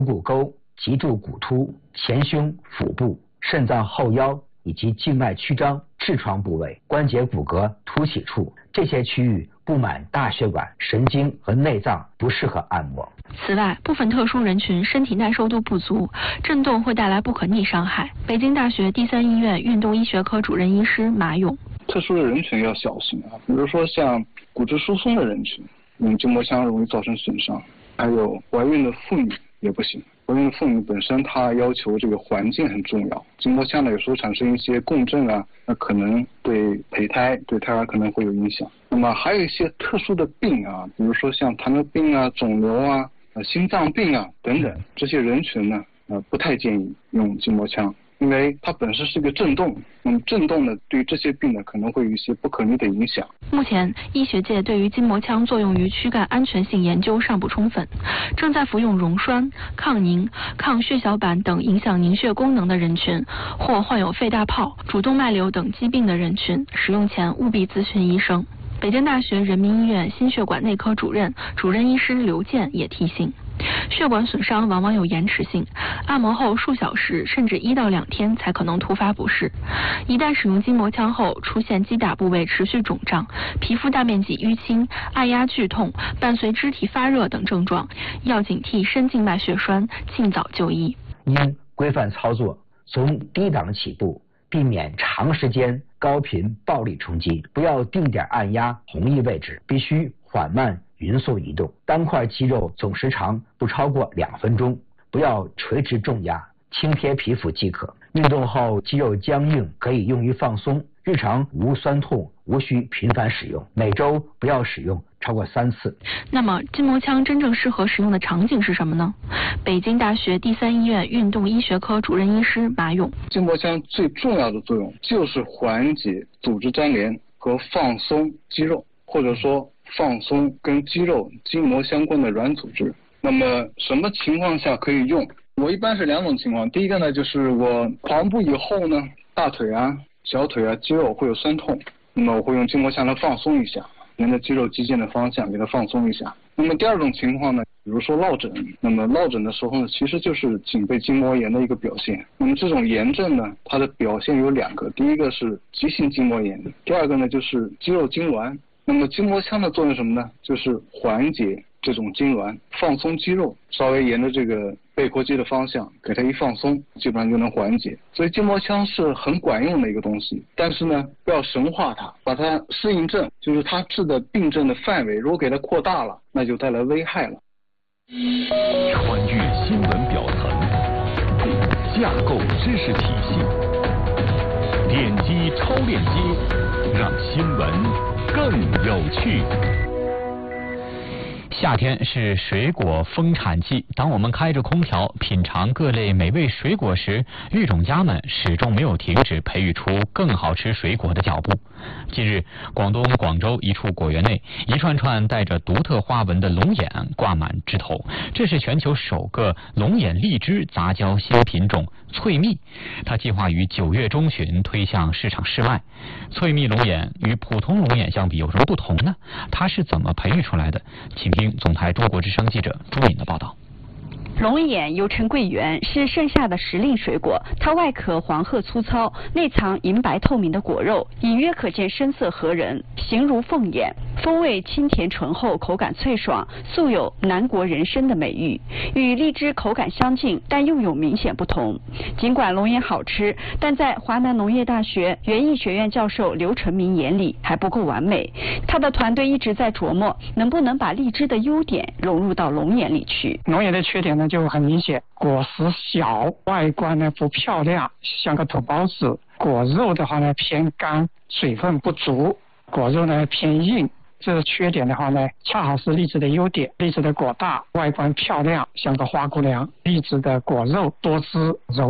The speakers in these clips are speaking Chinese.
骨沟、脊柱骨突、前胸、腹部、肾脏后腰以及静脉曲张、痔疮部位、关节骨骼凸起处，这些区域布满大血管、神经和内脏，不适合按摩。 此外，部分特殊人群身体耐受度不足，震动会带来不可逆伤害。北京大学第三医院运动医学科主任医师马勇： 特殊的人群要小心啊，比如说像骨质疏松的人群，用筋膜枪容易造成损伤，还有怀孕的妇女也不行。怀孕的妇女本身它要求这个环境很重要，筋膜枪呢有时候产生一些共振啊，那可能对胚胎对胎儿可能会有影响。那么还有一些特殊的病啊，比如说像糖尿病啊、肿瘤啊、心脏病啊等等，这些人群呢不太建议用筋膜枪，因为它本身是个震动，那么震动呢对于这些病呢可能会有一些不可逆的影响。 目前医学界对于筋膜枪作用于躯干安全性研究尚不充分，正在服用溶栓、抗凝、抗血小板等影响凝血功能的人群，或患有肺大泡、主动脉瘤等疾病的人群，使用前务必咨询医生。北京大学人民医院心血管内科主任医师刘健也提醒，血管损伤往往有延迟性，按摩后数小时甚至1到2天才可能突发不适。一旦使用筋膜枪后出现击打部位持续肿胀、皮肤大面积淤青、按压剧痛，伴随肢体发热等症状，要警惕深静脉血栓，尽早就医。 应规范操作，从低档起步，避免长时间高频暴力冲击，不要定点按压同一位置，必须缓慢匀速移动，单块肌肉总时长不超过2分钟，不要垂直重压，轻贴皮肤即可。运动后肌肉僵硬可以用于放松，日常无酸痛，无需频繁使用，每周不要使用超过3次。 那么筋膜枪真正适合使用的场景是什么呢？北京大学第三医院运动医学科主任医师马勇： 筋膜枪最重要的作用就是缓解组织粘连和放松肌肉，或者说放松跟肌肉筋膜相关的软组织。那么什么情况下可以用？我一般是2种情况，第一个呢就是我跑完步以后呢，大腿啊、小腿啊肌肉会有酸痛，那么我会用筋膜枪来放松一下，沿着肌肉肌腱的方向给它放松一下。那么第二种情况呢，比如说落枕，那么落枕的时候呢，其实就是颈背筋膜炎的一个表现。那么这种炎症呢，它的表现有2个，第一个是急性筋膜炎，第二个呢就是肌肉痉挛。那么筋膜枪的作用是什么呢？就是缓解这种痉挛，放松肌肉，稍微沿着这个背阔肌的方向给它一放松，基本上就能缓解。所以筋膜枪是很管用的一个东西，但是呢不要神化它，把它适应症，就是它治的病症的范围如果给它扩大了，那就带来危害了。 穿越新闻表层，架构知识体系，点击超链接，让新闻更有趣。 夏天是水果丰产季，当我们开着空调品尝各类美味水果时，育种家们始终没有停止培育出更好吃水果的脚步。近日，广东广州一处果园内，一串串带着独特花纹的龙眼挂满枝头，这是全球首个龙眼荔枝杂交新品种翠蜜，它计划于9月中旬推向市场示卖。翠蜜龙眼与普通龙眼相比有什么不同呢？它是怎么培育出来的？请听总台中国之声记者朱敏的报道。 龙眼又称桂圆，是盛夏的时令水果。它外壳黄褐粗糙，内藏银白透明的果肉，隐约可见深色核仁，形如凤眼，风味清甜醇厚，口感脆爽，素有南国人参的美誉。与荔枝口感相近，但又有明显不同。尽管龙眼好吃，但在华南农业大学园艺学院教授刘成明眼里还不够完美。他的团队一直在琢磨，能不能把荔枝的优点融入到龙眼里去。 龙眼的缺点呢就很明显，果实小，外观呢不漂亮，像个土包子。果肉的话呢偏干，水分不足，果肉呢偏硬。这个缺点的话呢，恰好是荔枝的优点。荔枝的果大，外观漂亮，像个花姑娘。荔枝的果肉多汁柔软，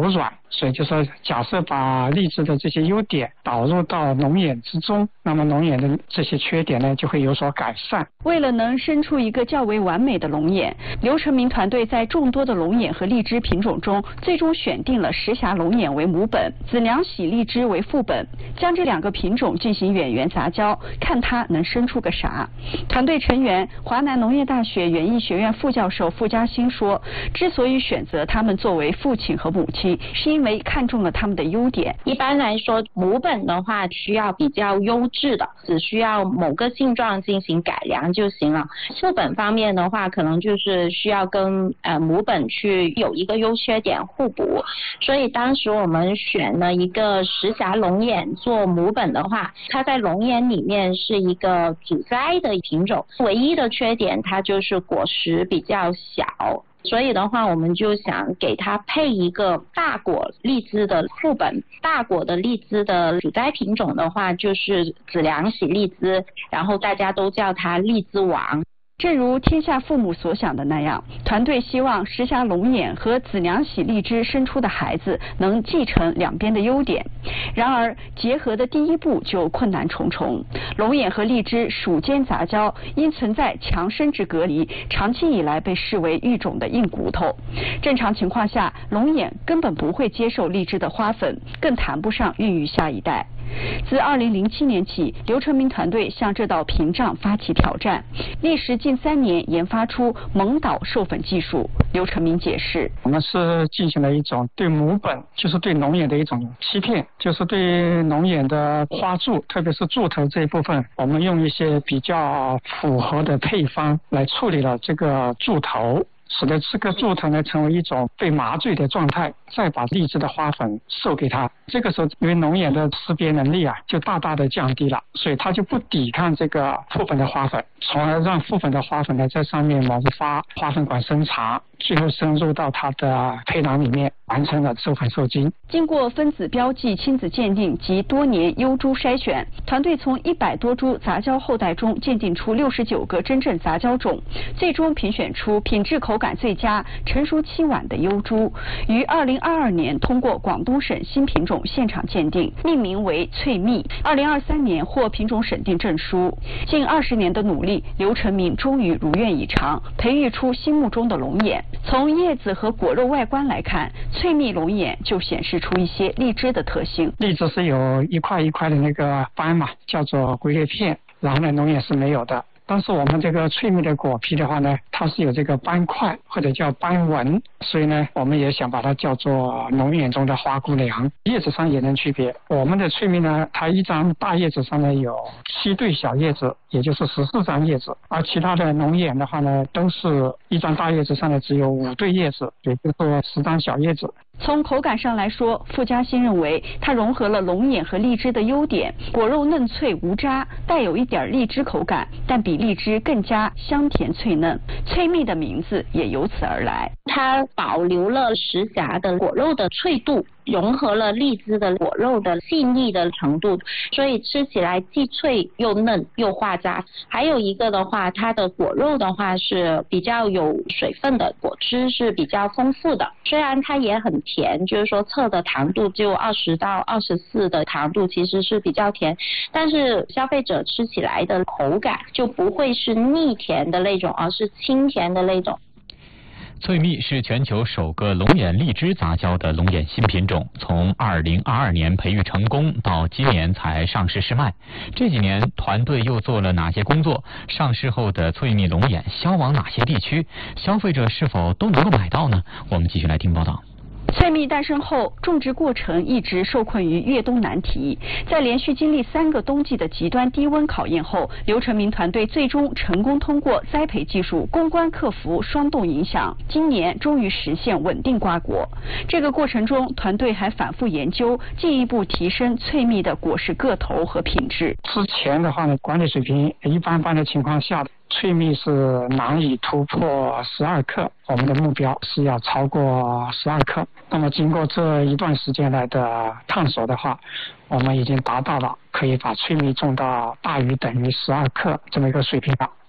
所以就说假设把荔枝的这些优点导入到龙眼之中，那么龙眼的这些缺点呢就会有所改善。 为了能生出一个较为完美的龙眼，刘成明团队在众多的龙眼和荔枝品种中，最终选定了石峡龙眼为母本，子良喜荔枝为副本，将这2个品种进行远缘杂交，看它能生出个啥。团队成员华南农业大学园艺学院副教授傅嘉兴说，之所以选择他们作为父亲和母亲，是因为看中了他们的优点。 一般来说，母本的话需要比较优质的，只需要某个性状进行改良就行了。副本方面的话，可能就是需要跟母本去有一个优缺点互补。所以当时我们选了一个石峡龙眼做母本的话，它在龙眼里面是一个主栽的品种，唯一的缺点它就是果实比较小。所以的话，我们就想给它配一个大果荔枝的副本。大果的荔枝的主栽品种的话，就是子良喜荔枝，然后大家都叫它荔枝王。 正如天下父母所想的那样，团队希望石峡龙眼和子良喜荔枝生出的孩子能继承两边的优点。然而，结合的第一步就困难重重。龙眼和荔枝属间杂交，因存在强生殖隔离，长期以来被视为育种的硬骨头。正常情况下，龙眼根本不会接受荔枝的花粉，更谈不上孕育下一代。自2007年起，刘成明团队向这道屏障发起挑战，历时近3年研发出蒙导授粉技术。刘成明解释， 我们是进行了一种对母本，就是对龙眼的一种欺骗，就是对龙眼的花柱，特别是柱头这一部分，我们用一些比较符合的配方来处理了这个柱头，使得这个柱头呢成为一种被麻醉的状态，再把荔枝的花粉授给它。这个时候因为龙眼的识别能力就大大的降低了，所以它就不抵抗这个副本的花粉，从而让副本的花粉呢在上面萌发，花粉管生长，最后深入到它的胚囊里面，完成了授粉受精。 经过分子标记、亲子鉴定及多年优株筛选，团队从100多株杂交后代中鉴定出69个真正杂交种，最终评选出品质口感最佳、成熟期晚的优株，于2022年通过广东省新品种现场鉴定，命名为翠蜜。2023年获品种审定证书。近20年的努力，刘成明终于如愿以偿，培育出心目中的龙眼。从叶子和果肉外观来看，翠蜜龙眼就显示出一些荔枝的特性。 荔枝是有一块一块的那个斑嘛，叫做龟裂片，然后呢龙眼是没有的。但是我们这个翠蜜的果皮的话呢，它是有这个斑块或者叫斑纹，所以呢我们也想把它叫做龙眼中的花姑娘。叶子上也能区别，我们的翠蜜呢，它一张大叶子上呢有7对小叶子，也就是14张叶子，而其他的龙眼的话呢，都是一张大叶子上呢只有5对叶子，也就是说10张小叶子。 从口感上来说，傅嘉欣认为它融合了龙眼和荔枝的优点，果肉嫩脆无渣，带有一点荔枝口感，但比荔枝更加香甜脆嫩。翠蜜的名字也由此而来。 它保留了石峡的果肉的脆度，融合了荔枝的果肉的细腻的程度，所以吃起来既脆又嫩又化渣。还有一个的话，它的果肉的话是比较有水分的，果汁是比较丰富的。虽然它也很甜，就是说测的糖度就20到24的糖度，其实是比较甜，但是消费者吃起来的口感就不会是腻甜的那种，而是清甜的那种。 翠蜜是全球首个龙眼荔枝杂交的龙眼新品种，从2022年培育成功到今年才上市试卖。这几年团队又做了哪些工作？上市后的翠蜜龙眼销往哪些地区？消费者是否都能够买到呢？我们继续来听报道。 翠蜜诞生后，种植过程一直受困于越冬难题。在连续经历3个冬季的极端低温考验后，刘成明团队最终成功通过栽培技术攻关克服霜冻影响，今年终于实现稳定瓜果。这个过程中，团队还反复研究，进一步提升翠蜜的果实个头和品质。 之前的话呢，管理水平一般般的情况下，翠蜜是难以突破12克，我们的目标是要超过12克。那么经过这一段时间来的探索的话，我们已经达到了可以把翠蜜种到大于等于12克这么一个水平了。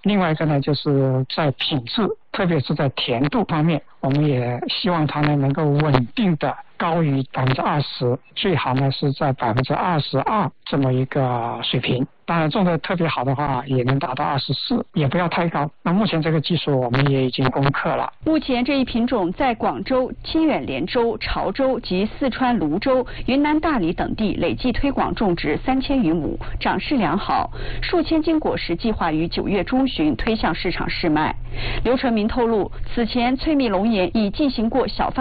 另外一个呢，就是在品质，特别是在甜度方面，我们也希望它呢能够稳定的高于20%，最好呢是在22%这么一个水平。当然种的特别好的话，也能达到24%，也不要太高。那目前这个技术我们也已经攻克了。 目前这一品种在广州、清远连州、潮州及四川泸州、云南大理等地累计推广种植3000余亩，长势良好。数千斤果实计划于9月中旬推向市场试卖。刘纯明透露，此前翠蜜龙眼已进行过小范